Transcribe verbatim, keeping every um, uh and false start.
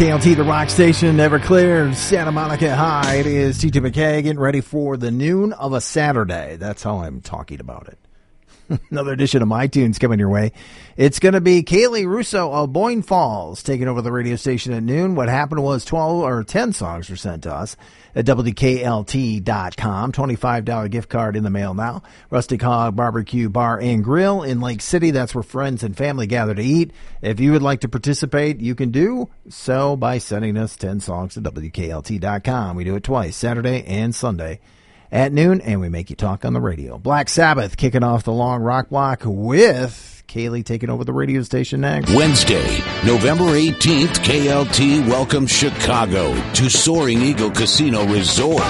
K L T, the rock station, Everclear, Santa Monica High. It is T J McKay getting ready for the noon of a Saturday. That's how I'm talking about it. Another edition of My Tunes coming your way. It's going to be Kaylee Russo of Boyne Falls taking over the radio station at noon. What happened was twelve or ten songs were sent to us at W K L T dot com. twenty-five dollars gift card in the mail now. Rustic Hog Barbecue Bar and Grill in Lake City. That's where friends and family gather to eat. If you would like to participate, you can do so by sending us ten songs to W K L T dot com. We do it twice, Saturday and Sunday at noon, and we make you talk on the radio. Black Sabbath kicking off the long rock block with Kaylee taking over the radio station next. Wednesday, November eighteenth, K L T welcomes Chicago to Soaring Eagle Casino Resort.